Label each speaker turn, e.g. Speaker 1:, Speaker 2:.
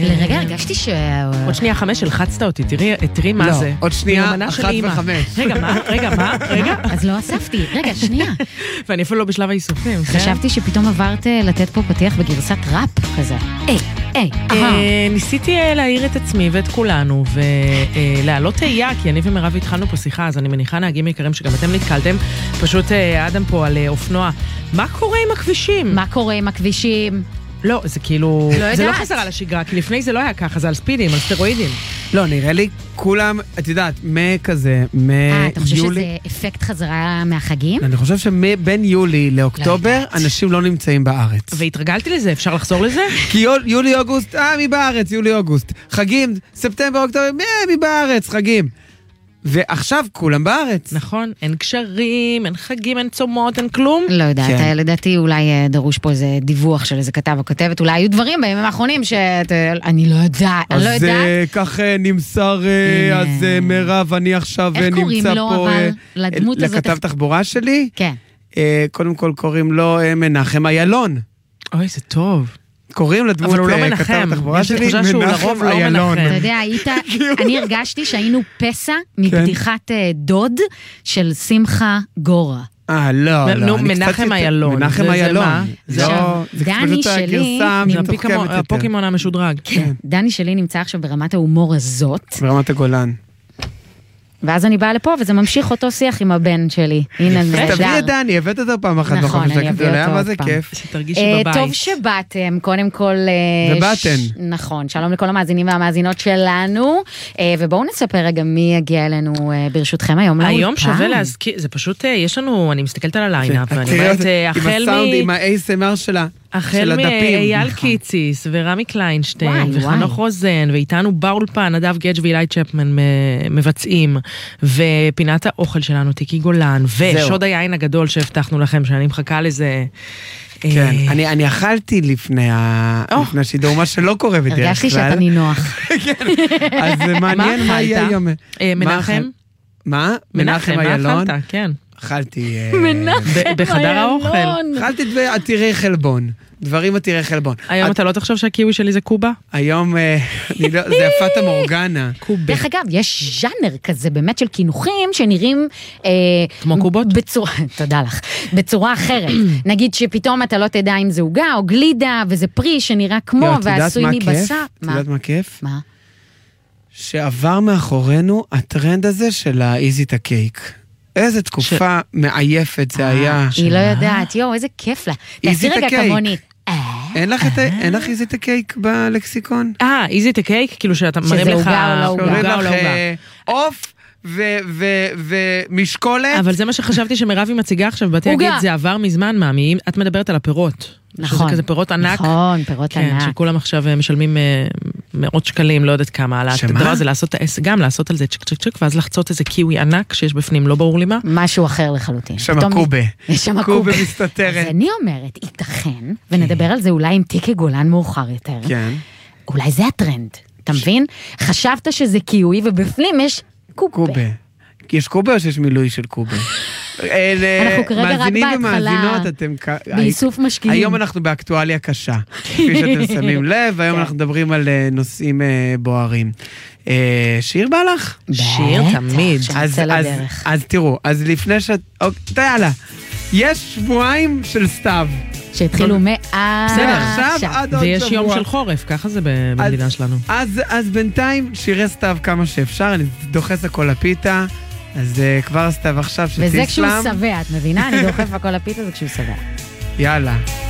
Speaker 1: לרגע הרגשתי
Speaker 2: עוד שנייה 5 הלחצת אותי, תראי מה זה.
Speaker 3: עוד שנייה 1 ו5.
Speaker 2: רגע, מה?
Speaker 1: אז לא אספתי, רגע, שנייה.
Speaker 2: ואני אפילו לא בשלב האיסופים.
Speaker 1: חשבתי שפתאום עברת לתת פה פתיח בגרסת ראפ כזה.
Speaker 2: ניסיתי להעיר את עצמי ואת כולנו, ולהעלות תהייה, כי אני ומירב התחלנו פה שיחה, אז אני מניחה נהגים יקרים שגם אתם נתקלתם, פשוט אדם פה על אופנוע. מה קורה עם הכבישים?
Speaker 1: מה קורה עם הכבישים?
Speaker 2: לא, זה כאילו...
Speaker 1: לא
Speaker 2: זה לא חזר על השגרה, כי לפני זה לא היה ככה, זה על ספידים, על סטרואידים.
Speaker 3: לא, נראה לי כולם, את יודעת, מכזה,
Speaker 1: אתה חושב שזה אפקט חזרה מהחגים?
Speaker 3: אני חושב שבין יולי לאוקטובר, אנשים לא נמצאים בארץ.
Speaker 2: והתרגלתי לזה, אפשר לחזור לזה?
Speaker 3: כי יולי-אוגוסט, מי בארץ? יולי-אוגוסט. חגים, ספטמבר-אוקטובר, מי בארץ? חגים. ועכשיו כולם בארץ.
Speaker 2: נכון, אין קשרים, אין חגים, אין צומות, אין כלום.
Speaker 1: לא יודעת, לדעתי אולי דרוש פה איזה דיווח של איזה כתב או כתבת, אולי היו דברים בימים האחרונים אני לא יודעת, אני לא יודעת.
Speaker 3: אז כך נמסר, אז מירב, אני עכשיו נמצא פה...
Speaker 1: איך קוראים לו, אבל, לדמות הזאת?
Speaker 3: לכתב תחבורה שלי?
Speaker 1: כן.
Speaker 3: קודם כל קוראים לו מנחם איילון.
Speaker 2: אוי, זה טוב.
Speaker 3: קוראים לדמות כתב תחבורה שלי, מנחם איילון.
Speaker 1: אתה יודע, אני הרגשתי שהיינו פסע מבדיחת דוד של שמחה גורה.
Speaker 3: לא.
Speaker 2: מנחם איילון.
Speaker 3: מנחם איילון.
Speaker 1: דני שלי...
Speaker 2: הפוקימון המשודרג.
Speaker 1: דני שלי נמצא עכשיו ברמת ההומור הזאת.
Speaker 3: ברמת הגולן.
Speaker 1: ואז אני באה לפה, וזה ממשיך אותו שיח עם הבן שלי. הנה,
Speaker 3: תביא את דני, הבאת אותו פעם אחת
Speaker 1: נכון, אני אביא אותו
Speaker 3: מה זה
Speaker 1: פעם.
Speaker 3: כיף.
Speaker 2: שתרגישי בבית.
Speaker 1: טוב שבאתם, קודם כל...
Speaker 3: ובאתן.
Speaker 1: נכון, שלום לכל המאזינים והמאזינות שלנו, ובואו נספר רגע מי יגיע אלינו ברשותכם היום.
Speaker 2: היום שווה להזכיר, זה פשוט, יש לנו, אני מסתכלת על הליינאפ, ואני אומרת,
Speaker 3: עם הסאונד, עם ה-ASMR שלה.
Speaker 2: החל מאייל קיציס ורמי קליינשטיין וחנוך רוזן ואיתנו באולפן נדב גדג' ואילי צ'פמן מבצעים ופינת האוכל שלנו טיקי גולן ושוד היין הגדול שהבטחנו לכם שאני מחכה לזה.
Speaker 3: כן, אני אכלתי לפני השידור, מה שלא קורה בדרך כלל.
Speaker 1: הרגשתי שאתה נינוח.
Speaker 3: אז מעניין מה יהיה היום.
Speaker 2: מנחם?
Speaker 3: מה? מנחם איילון?
Speaker 2: מה אכלת? כן.
Speaker 3: אכלתי...
Speaker 2: בחדר האוכל.
Speaker 3: אכלתי עתירי חלבון. דברים עתירי חלבון.
Speaker 2: היום אתה לא תחשוב שהקיווי שלי זה קובה?
Speaker 3: היום זה יפת המורגנה.
Speaker 1: דרך אגב, יש ז'אנר כזה באמת של כינוכים שנראים...
Speaker 2: כמו קובות?
Speaker 1: תודה לך. בצורה אחרת. נגיד שפתאום אתה לא תדע אם זה עוגה או גלידה, וזה פרי שנראה כמו ועשוי מבשר.
Speaker 3: את יודעת מה כיף?
Speaker 1: מה?
Speaker 3: שעבר מאחורינו הטרנד הזה של האיזי הקייק. איזה תקופה מעייפת זה היה.
Speaker 1: היא לא יודעת, איזה כיף לה. תעשי רגע כמוני.
Speaker 3: אין לך איזי את הקייק בלקסיקון?
Speaker 2: איזי את הקייק? כאילו שאתה מרים לך...
Speaker 3: קוראים לך אוף ומשקולת.
Speaker 2: אבל זה מה שחשבתי שמירבי מציגה עכשיו, באתי להגיד, זה עבר מזמן, מאמי. את מדברת על הפירות.
Speaker 1: נכון.
Speaker 2: שזה כזה פירות ענק.
Speaker 1: נכון, פירות ענק.
Speaker 2: כן, שכולם עכשיו משלמים מאות שקלים, לא יודעת כמה, על הדבר הזה לעשות, גם לעשות על זה צ'ק צ'ק צ'ק, ואז לחצות איזה קיווי ענק שיש בפנים, לא ברור לי מה.
Speaker 1: משהו אחר לחלוטין.
Speaker 3: שם קובה.
Speaker 1: שם
Speaker 3: קובה מסתתרת.
Speaker 1: אז אני אומרת, ייתכן, ונדבר על זה אולי עם טיקי גולן מאוחר יותר.
Speaker 3: כן.
Speaker 1: אולי זה הטרנד, אתה מבין? חשבת שזה קיווי, ובפנים יש קובה.
Speaker 3: יש קובה או שיש מילוי של קובה?
Speaker 1: אנחנו כרגע רק בהתחלה באיסוף משקיעים.
Speaker 3: היום אנחנו באקטואליה קשה, כפי שאתם שמים לב, היום אנחנו מדברים על נושאים בוערים. שיר בא לך?
Speaker 2: שיר תמיד.
Speaker 3: אז תראו, אז לפני יאללה, יש שבועיים של סתיו.
Speaker 1: שהתחילו מעכשיו.
Speaker 2: ויש יום של חורף, ככה זה במדינה שלנו.
Speaker 3: אז בינתיים שירי סתיו כמה שאפשר, אני דוחס הכל לפיתה. אז כבר סתיו עכשיו שתסלם.
Speaker 1: וזה כשהוא שבע, את מבינה? אני דוחף הכל לפיתה, זה כשהוא שבע.
Speaker 3: יאללה.